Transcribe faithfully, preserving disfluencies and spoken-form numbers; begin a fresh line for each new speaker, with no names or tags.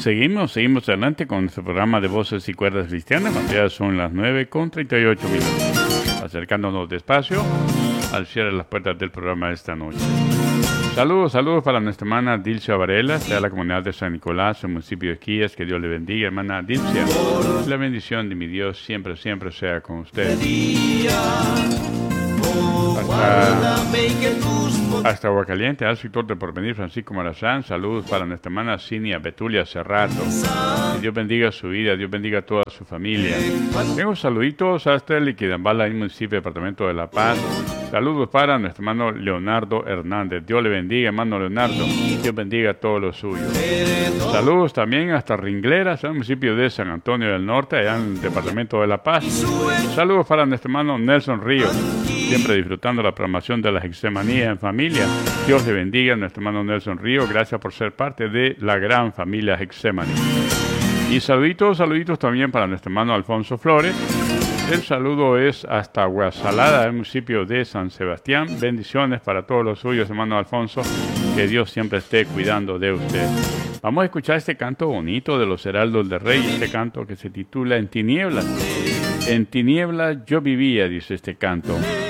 seguimos, seguimos adelante con nuestro programa de Voces y Cuerdas Cristianas. Cuando ya son las nueve con treinta y ocho minutos. Acercándonos despacio al cierre de las puertas del programa de esta noche. Saludos, saludos para nuestra hermana Dilcia Varela, de la comunidad de San Nicolás, el municipio de Quillas. Que Dios le bendiga, hermana Dilcia. La bendición de mi Dios siempre, siempre sea con usted. Hasta, hasta Aguacaliente, al sector de Porvenir, Francisco Morazán. Saludos para nuestra hermana Cinia Betulia Cerrato. Que Dios bendiga su vida, Dios bendiga a toda su familia. Tengo saluditos hasta el Liquidambala, el municipio, departamento de La Paz. Saludos para nuestro hermano Leonardo Hernández. Dios le bendiga, hermano Leonardo. Dios bendiga a todos los suyos. Saludos también hasta Ringleras, el municipio de San Antonio del Norte, allá en el departamento de La Paz. Saludos para nuestro hermano Nelson Ríos, siempre disfrutando la programación de la Gexemanía en familia. Dios le bendiga a nuestro hermano Nelson Ríos. Gracias por ser parte de la gran familia Gexemaní. Y saluditos, saluditos también para nuestro hermano Alfonso Flores. El saludo es hasta Guasalada, el municipio de San Sebastián. Bendiciones para todos los suyos, hermano Alfonso. Que Dios siempre esté cuidando de usted. Vamos a escuchar este canto bonito de los Heraldos del Rey. Este canto que se titula En Tinieblas. En tinieblas yo vivía, dice este canto.